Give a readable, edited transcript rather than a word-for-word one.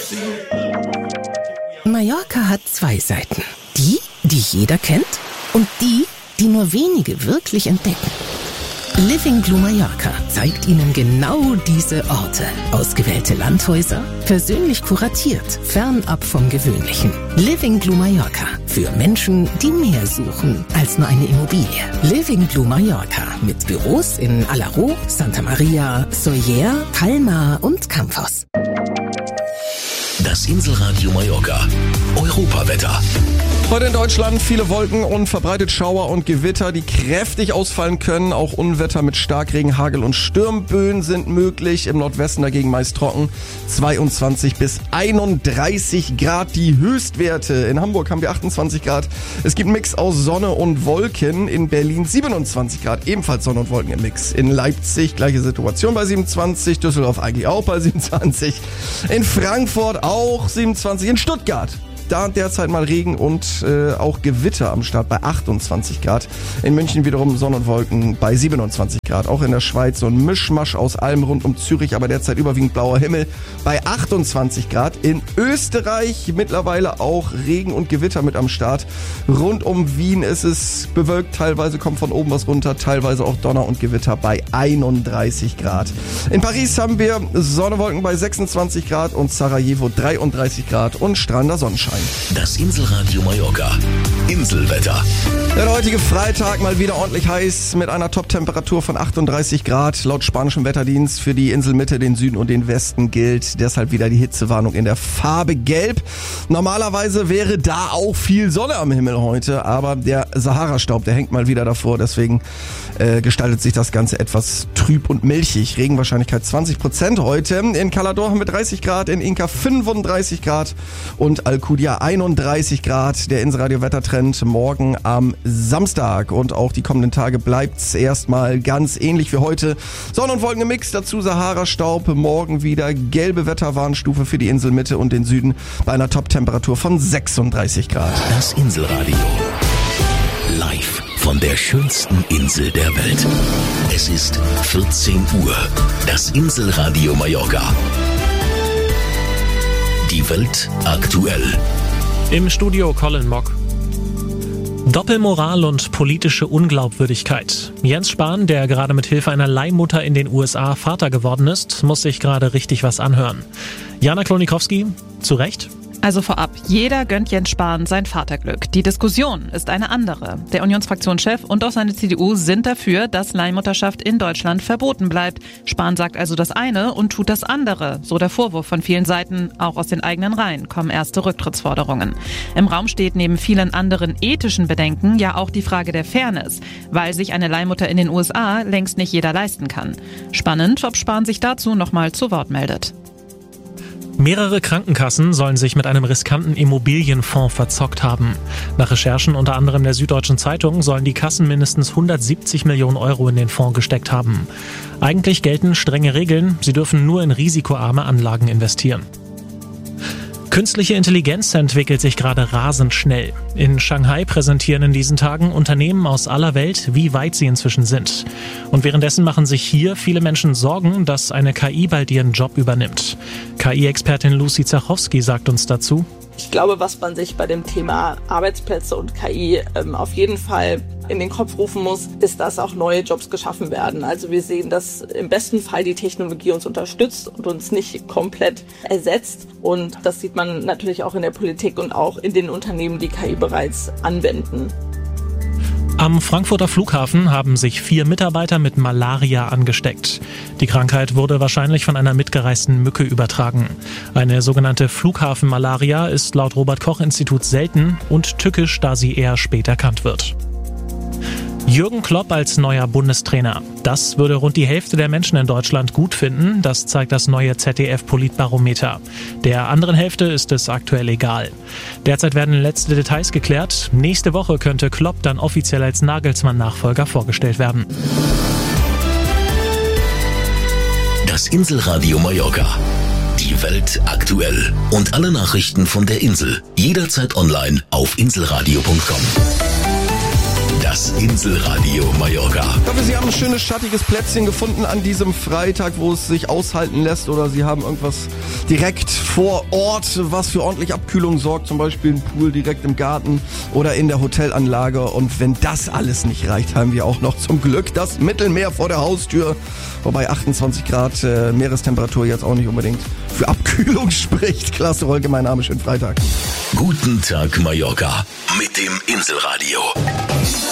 Mallorca hat zwei Seiten. Die jeder kennt und die nur wenige wirklich entdecken. Living Blue Mallorca zeigt Ihnen genau diese Orte. Ausgewählte Landhäuser, persönlich kuratiert, fernab vom Gewöhnlichen. Living Blue Mallorca. Für Menschen, die mehr suchen als nur eine Immobilie. Living Blue Mallorca. Mit Büros in Alaró, Santa Maria, Sóller, Palma und Campos. Das Inselradio Mallorca. Europawetter. Heute in Deutschland viele Wolken und verbreitet Schauer und Gewitter, die kräftig ausfallen können. Auch Unwetter mit Starkregen, Hagel und Sturmböen sind möglich. Im Nordwesten dagegen meist trocken. 22 bis 31 Grad die Höchstwerte. In Hamburg haben wir 28 Grad. Es gibt einen Mix aus Sonne und Wolken. In Berlin 27 Grad, ebenfalls Sonne und Wolken im Mix. In Leipzig gleiche Situation bei 27. Düsseldorf eigentlich auch bei 27. In Frankfurt auch 27. In Stuttgart da derzeit mal Regen und auch Gewitter am Start bei 28 Grad. In München wiederum Sonne und Wolken bei 27 Grad. Auch in der Schweiz so ein Mischmasch aus allem rund um Zürich, aber derzeit überwiegend blauer Himmel bei 28 Grad. In Österreich mittlerweile auch Regen und Gewitter mit am Start. Rund um Wien ist es bewölkt, teilweise kommt von oben was runter, teilweise auch Donner und Gewitter bei 31 Grad. In Paris haben wir Sonne, Wolken bei 26 Grad und Sarajevo 33 Grad und strahlender Sonnenschein. Das Inselradio Mallorca. Inselwetter. Der heutige Freitag mal wieder ordentlich heiß mit einer Top-Temperatur von 38 Grad. Laut spanischem Wetterdienst für die Inselmitte, den Süden und den Westen gilt deshalb wieder die Hitzewarnung in der Farbe Gelb. Normalerweise wäre da auch viel Sonne am Himmel heute, aber der Sahara-Staub, der hängt mal wieder davor. Deswegen gestaltet sich das Ganze etwas trüb und milchig. Regenwahrscheinlichkeit 20% heute. In Calador haben wir 30 Grad, in Inca 35 Grad und Alcudia 31 Grad. Der Inselradio-Wettertrend morgen am Samstag und auch die kommenden Tage bleibt's erstmal ganz ähnlich wie heute. Sonne und Wolken im Mix, dazu Sahara-Staub. Morgen wieder gelbe Wetterwarnstufe für die Inselmitte und den Süden bei einer Top-Temperatur von 36 Grad. Das Inselradio. Live von der schönsten Insel der Welt. Es ist 14 Uhr. Das Inselradio Mallorca. Die Welt aktuell. Im Studio Colin Mock. Doppelmoral und politische Unglaubwürdigkeit. Jens Spahn, der gerade mit Hilfe einer Leihmutter in den USA Vater geworden ist, muss sich gerade richtig was anhören. Jana Klonikowski, zu Recht? Also vorab, jeder gönnt Jens Spahn sein Vaterglück. Die Diskussion ist eine andere. Der Unionsfraktionschef und auch seine CDU sind dafür, dass Leihmutterschaft in Deutschland verboten bleibt. Spahn sagt also das eine und tut das andere. So der Vorwurf von vielen Seiten. Auch aus den eigenen Reihen kommen erste Rücktrittsforderungen. Im Raum steht neben vielen anderen ethischen Bedenken ja auch die Frage der Fairness, weil sich eine Leihmutter in den USA längst nicht jeder leisten kann. Spannend, ob Spahn sich dazu nochmal zu Wort meldet. Mehrere Krankenkassen sollen sich mit einem riskanten Immobilienfonds verzockt haben. Nach Recherchen unter anderem der Süddeutschen Zeitung sollen die Kassen mindestens 170 Millionen Euro in den Fonds gesteckt haben. Eigentlich gelten strenge Regeln, sie dürfen nur in risikoarme Anlagen investieren. Künstliche Intelligenz entwickelt sich gerade rasend schnell. In Shanghai präsentieren in diesen Tagen Unternehmen aus aller Welt, wie weit sie inzwischen sind. Und währenddessen machen sich hier viele Menschen Sorgen, dass eine KI bald ihren Job übernimmt. KI-Expertin Lucy Zachowski sagt uns dazu: Ich glaube, was man sich bei dem Thema Arbeitsplätze und KI auf jeden Fall in den Kopf rufen muss, ist, dass auch neue Jobs geschaffen werden. Also wir sehen, dass im besten Fall die Technologie uns unterstützt und uns nicht komplett ersetzt. Und das sieht man natürlich auch in der Politik und auch in den Unternehmen, die KI bereits anwenden. Am Frankfurter Flughafen haben sich 4 Mitarbeiter mit Malaria angesteckt. Die Krankheit wurde wahrscheinlich von einer mitgereisten Mücke übertragen. Eine sogenannte Flughafenmalaria ist laut Robert-Koch-Institut selten und tückisch, da sie eher spät erkannt wird. Jürgen Klopp als neuer Bundestrainer. Das würde rund die Hälfte der Menschen in Deutschland gut finden. Das zeigt das neue ZDF-Politbarometer. Der anderen Hälfte ist es aktuell egal. Derzeit werden letzte Details geklärt. Nächste Woche könnte Klopp dann offiziell als Nagelsmann-Nachfolger vorgestellt werden. Das Inselradio Mallorca. Die Welt aktuell. Und alle Nachrichten von der Insel. Jederzeit online auf inselradio.com. Das Inselradio Mallorca. Ich hoffe, Sie haben ein schönes, schattiges Plätzchen gefunden an diesem Freitag, wo es sich aushalten lässt, oder Sie haben irgendwas direkt vor Ort, was für ordentlich Abkühlung sorgt, zum Beispiel ein Pool direkt im Garten oder in der Hotelanlage. Und wenn das alles nicht reicht, haben wir auch noch zum Glück das Mittelmeer vor der Haustür, wobei 28 Grad Meerestemperatur jetzt auch nicht unbedingt für Abkühlung spricht. Klasse, Rolke, mein Name, schönen Freitag. Guten Tag Mallorca mit dem Inselradio.